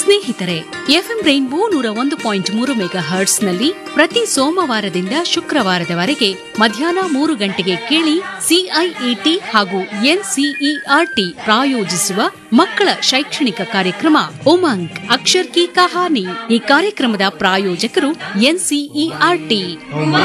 ಸ್ನೇಹಿತರೆ, FM rainbow 101.3 mega ಹರ್ಟ್ಸ್ನಲ್ಲಿ ಪ್ರತಿ ಸೋಮವಾರದಿಂದ ಶುಕ್ರವಾರದವರೆಗೆ ಮಧ್ಯಾಹ್ನ 3 ಗಂಟೆಗೆ ಕೇಳಿ ಸಿಐಇಟಿ ಹಾಗೂ ಎನ್ಸಿಇಆರ್ಟಿ ಪ್ರಾಯೋಜಿಸುವ ಮಕ್ಕಳ ಶೈಕ್ಷಣಿಕ ಕಾರ್ಯಕ್ರಮ ಉಮಂಗ್ ಅಕ್ಷರ್ ಕಿ ಕಹಾನಿ. ಈ ಕಾರ್ಯಕ್ರಮದ ಪ್ರಾಯೋಜಕರು ಎನ್ಸಿಇಆರ್ಟಿ.